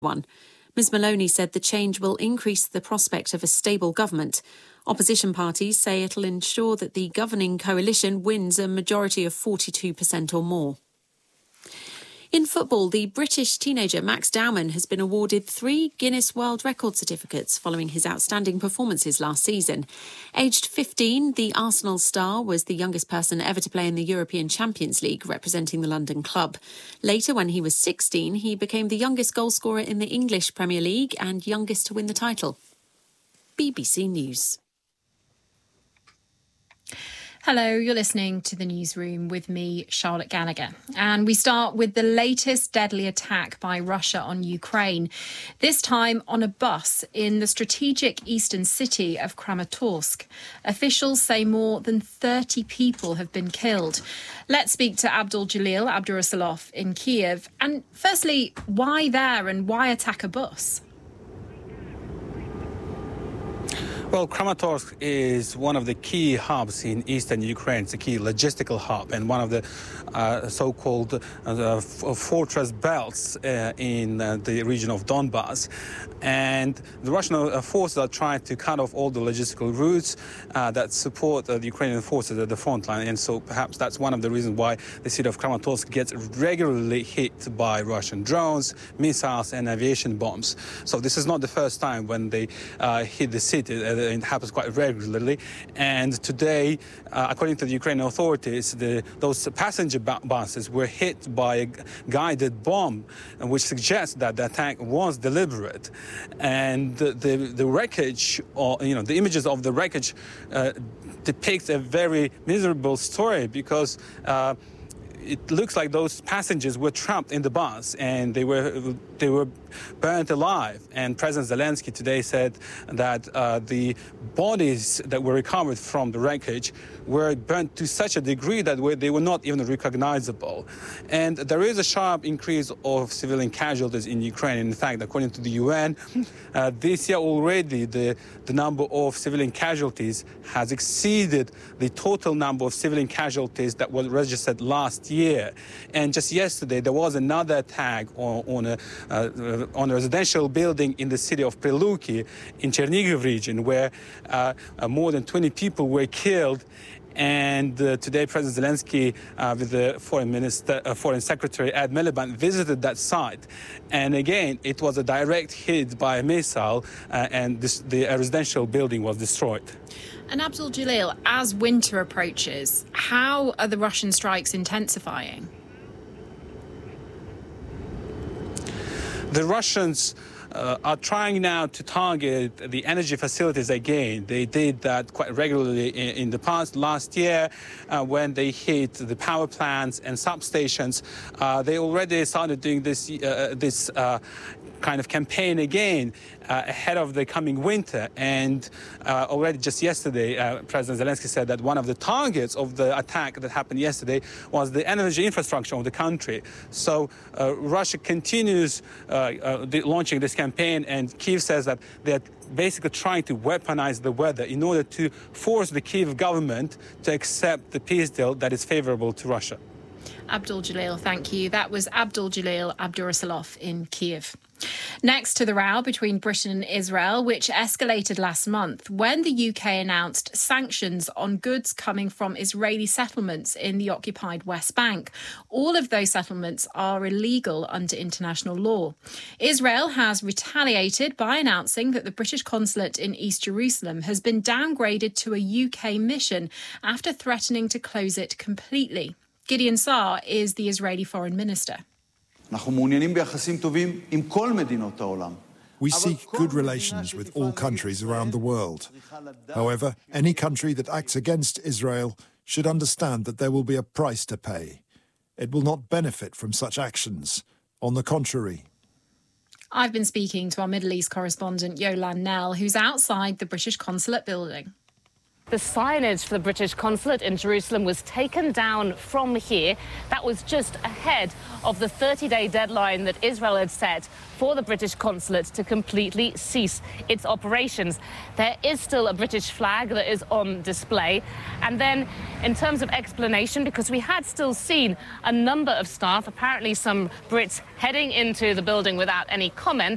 one. Ms Maloney said the change will increase the prospect of a stable government. Opposition parties say it'll ensure that the governing coalition wins a majority of 42% or more. In football, the British teenager Max Dowman has been awarded 3 Guinness World Record certificates following his outstanding performances last season. Aged 15, the Arsenal star was the youngest person ever to play in the European Champions League, representing the London club. Later, when he was 16, he became the youngest goalscorer in the English Premier League and youngest to win the title. BBC News. Hello, you're listening to The Newsroom with me, Charlotte Gallagher. And we start with the latest deadly attack by Russia on Ukraine, this time on a bus in the strategic eastern city of Kramatorsk. Officials say more than 30 people have been killed. Let's speak to Abdul Jalil Abdurasalov in Kiev. And firstly, why there and why attack a bus? Well, Kramatorsk is one of the key hubs in eastern Ukraine. It's a key logistical hub and one of the so-called fortress belts in the region of Donbass. And the Russian forces are trying to cut off all the logistical routes that support the Ukrainian forces at the front line. And so perhaps that's one of the reasons why the city of Kramatorsk gets regularly hit by Russian drones, missiles and aviation bombs. So this is not the first time when they hit the city. It happens quite regularly. And today, according to the Ukrainian authorities, those passenger buses were hit by a guided bomb, which suggests that the attack was deliberate. And the wreckage, or the images of the wreckage, depict a very miserable story because it looks like those passengers were trapped in the bus and they were burnt alive. And President Zelensky today said that the bodies that were recovered from the wreckage were burnt to such a degree that they were not even recognizable. And there is a sharp increase of civilian casualties in Ukraine. In fact, according to the UN, this year already the number of civilian casualties has exceeded the total number of civilian casualties that was registered last year. And just yesterday, there was another attack on a residential building in the city of Preluki in Chernihiv region, where more than 20 people were killed. And today, President Zelensky, with the Foreign Secretary Ed Miliband, visited that site. And again, it was a direct hit by a missile, and the residential building was destroyed. And Abdul Jalil, as winter approaches, how are the Russian strikes intensifying? The Russians are trying now to target the energy facilities again. They did that quite regularly in the past. Last year, when they hit the power plants and substations, they already started doing this kind of campaign again ahead of the coming winter. And already just yesterday, President Zelensky said that one of the targets of the attack that happened yesterday was the energy infrastructure of the country. So Russia continues launching this campaign, and Kyiv says that they're basically trying to weaponize the weather in order to force the Kyiv government to accept the peace deal that is favorable to Russia. Abdul Jalil, thank you. That was Abdul Jalil Abdurasalov in Kyiv. Next to the row between Britain and Israel, which escalated last month when the UK announced sanctions on goods coming from Israeli settlements in the occupied West Bank. All of those settlements are illegal under international law. Israel has retaliated by announcing that the British consulate in East Jerusalem has been downgraded to a UK mission after threatening to close it completely. Gideon Saar is the Israeli foreign minister. We seek good relations with all countries around the world. However, any country that acts against Israel should understand that there will be a price to pay. It will not benefit from such actions. On the contrary. I've been speaking to our Middle East correspondent Yolan Nell, who's outside the British consulate building. The signage for the British consulate in Jerusalem was taken down from here. That was just ahead of the 30-day deadline that Israel had set for the British consulate to completely cease its operations. There is still a British flag that is on display. And then in terms of explanation, because we had still seen a number of staff, apparently some Brits, heading into the building without any comment,